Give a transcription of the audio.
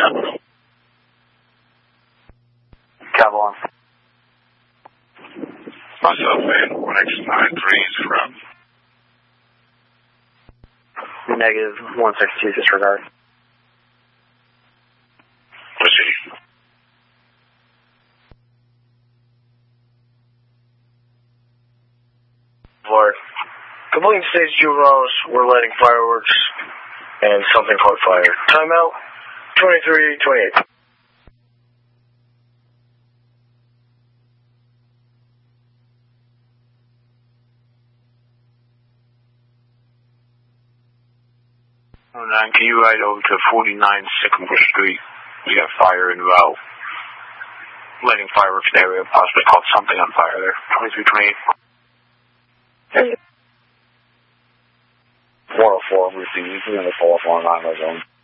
Cavall. Myself and 1X93 is from. Negative 162, disregard. Proceed. Lord. Complete stage juveniles, we're lighting fireworks, and something caught fire. Timeout, 23:28. Can you ride over to 49 Sycamore Street? We got fire involved. Lighting fireworks in the area, possibly caught something on fire there. 23:28. 104, received. You can follow up on 9 zone.